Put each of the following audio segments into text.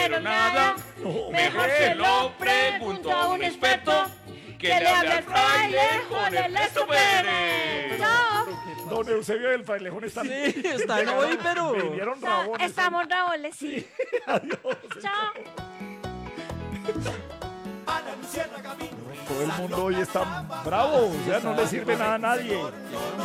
entero nada. Mejor se lo pregunto a un experto que le hable al frailejón Ernesto Pérez. Chao. Don Eusebio del Frailejón está... Sí, están hoy, pero... Vinieron rabones. Estamos rabones, sí. Adiós. Chao. Todo el mundo hoy está bravo, o sea, no le sirve nada a nadie. El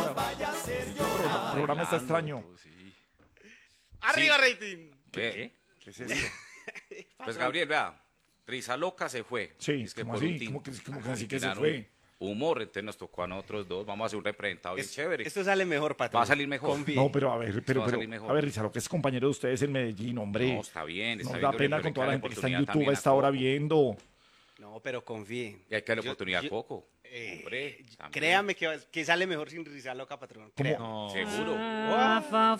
programa está extraño. ¡Arriba, rating! ¿Qué? ¿Qué es esto? Pues Gabriel, vea, Risa Loca se fue. Sí, es que ¿cómo por así? un tinto. ¿Cómo que así que se Tiraron fue? Humor, entonces nos tocó a nosotros dos. Vamos a hacer un representado bien chévere. Esto sale mejor, patrón. Va a salir mejor. Confíe. No, pero a ver, Esto va a salir mejor. Rizarro, que es compañero de ustedes en Medellín, hombre. No, está bien. Nos Está da bien, pena pero con toda la hay gente que que está en darle YouTube oportunidad a esta hora también viendo. No, pero confíe. Y hay que darle oportunidad a Coco. Hombre, también. Créame que sale mejor sin Risa Loca, patrón. ¿Cómo? Seguro. No,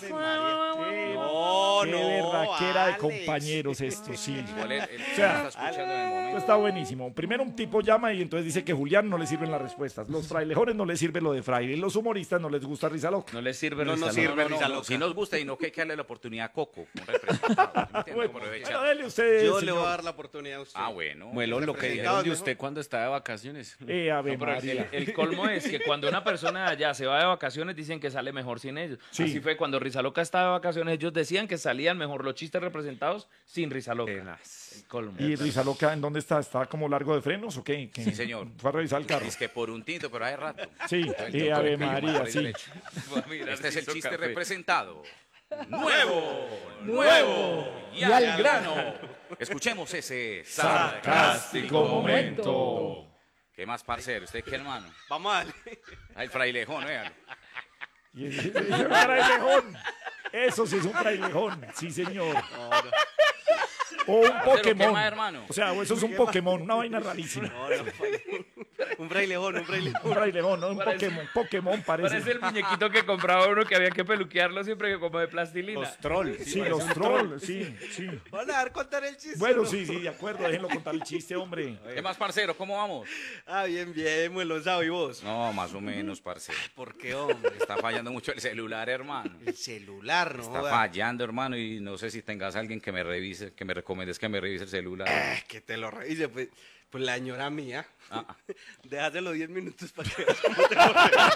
Qué berraquera de Alex. compañeros esto, sí. Igual él O sea, está escuchando en el momento. Está buenísimo. Primero un tipo llama y entonces dice que Julián no le sirven las respuestas. Los frailejones no les sirve lo de fraile. Los humoristas no les gusta Risa Loca. No les sirve No Risa nos Loca. sirve Risa Loca. Si nos gusta y no que hay que darle la oportunidad a Coco. Un representado. ¿Sí me entiende? Bueno, Aprovecha. pero dele usted, Yo le señor. voy a dar la oportunidad a usted. Ah, bueno. Muelón, lo que Representado dijeron de mejor. usted cuando está de vacaciones. Ave No, pero María. el colmo es que cuando una persona de allá se va de vacaciones dicen que sale mejor sin ellos. Sí. Así fue cuando Risa Loca estaba de vacaciones, ellos decían que salían mejor los chistes representados sin Risa Loca. El colmo. ¿Y Risa Loca en dónde está? ¿Está como largo de frenos o qué? ¿Qué? Sí, señor. Fue a revisar el carro. Es que por un tinto, pero hace rato. Sí, Ave María, sí. Este es el chiste representado. Nuevo, nuevo y al grano. Escuchemos ese Sarcástico momento. ¿Qué más, parcero? ¿Usted qué, hermano? Vamos a darle. Ah, el frailejón, vean. Y ese es un frailejón. Eso sí es un frailejón, sí señor. O un ¿qué Pokémon. más, hermano? O sea, eso es un Pokémon, una vaina rarísima. Un frailejón. Un frailejón, no un Parece- Pokémon Parece parece. el muñequito que compraba uno que había que peluquearlo siempre que como de plastilina. trolls. Sí, los trolls, sí, sí. Van a dar contar el chiste. Bueno, ¿no? sí, de acuerdo, déjenlo contar el chiste, hombre. ¿Qué más, parcero? ¿Cómo vamos? Ah, bien, Muelonzado. ¿Y vos? No, más o menos, parcero. ¿Por qué, hombre? Está fallando mucho el celular, hermano. El celular, ¿no? Está joda. fallando, hermano, y no sé si tengas alguien que me revise, que me recomiendes que me revise el celular. Que te lo revise, pues la señora mía. Ah. Déjaselo 10 minutos para que veas cómo te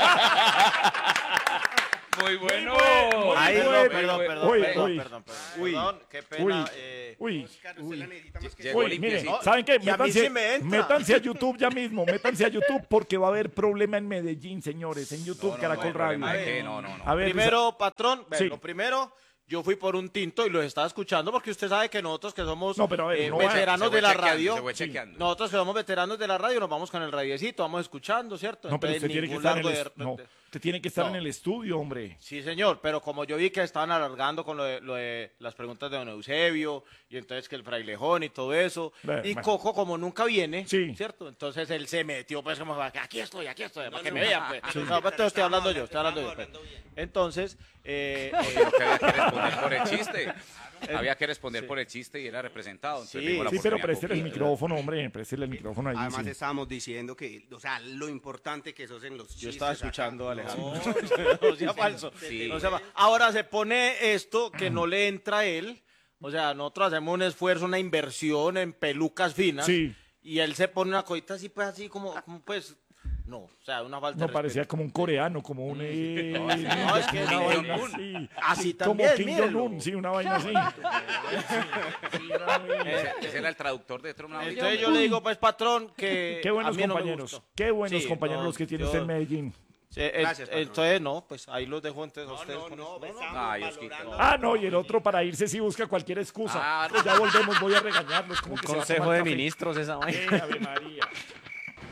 Muy bueno. Ay, Muy bueno. bueno. Perdón, Uy. Perdón, qué Uy, pena. uy. Oscar, usted la necesita más que Llegó Uy, mire, limpiecito. ¿saben qué? y a mí sí me entra. Métanse a YouTube ya mismo, métanse a YouTube porque va a haber problema en Medellín, señores, en YouTube, Caracol Radio. problema de qué, no. A ver, Primero, patrón, Sí. lo primero, yo fui por un tinto y los estaba escuchando porque usted sabe que nosotros que somos No, pero a ver, no va- veteranos Se fue de la chequeando, radio, se fue chequeando. nosotros que somos veteranos de la radio nos vamos con el radiecito, vamos escuchando, ¿cierto? no, pero Entonces, usted tiene que ningún estar en largo el de- no, usted tiene que estar No. en el estudio, hombre. Sí, señor, pero como yo vi que estaban alargando con lo de las preguntas de don Eusebio, y entonces que el frailejón y todo eso, y Bueno. Coco como nunca viene, Sí. ¿cierto? Entonces él se metió, pues como, aquí estoy, para que me vean, pues. No, pues, estoy hablando yo, pues. Entonces, Pero que había que responder por el chiste. Había que responder por el chiste y era representado. Entonces, Sí, le dimos la Sí, pero oportunidad a préstele el Coquito. micrófono, hombre, préstele el micrófono ahí. Además sí. estábamos diciendo que, o sea, lo importante que sos en los chistes. yo estaba acá. escuchando a Alejandro. No, No sea falso. Sí. No sea fa- Ahora se pone esto que no le entra a él. O sea, nosotros hacemos un esfuerzo, una inversión en pelucas finas. Sí. Y él se pone una cosita así, pues así como pues. No, o sea, una falta No, de parecía respeto. como un coreano, como un... No, es que una Kim vaina Jong-un. así. Así Como también, Kim mírenlo. Jong-un, sí, una vaina así. Ese era el traductor de Trump. Entonces yo le digo, pues, patrón, que. Qué buenos a mí no me compañeros, gustó. qué buenos Sí, compañeros no, los que tiene yo- usted en Medellín. Sí, Gracias, patrón. entonces, no, pues ahí los dejo entonces a ustedes. con No, eso. estamos Ay, Osquito. valorando. Ah, no, y el otro para irse sí busca cualquier excusa. Ah, Pues ya volvemos, voy a regañarlos. Como Un que se va a consejo tomar de café. ministros esa vaina. Ave María.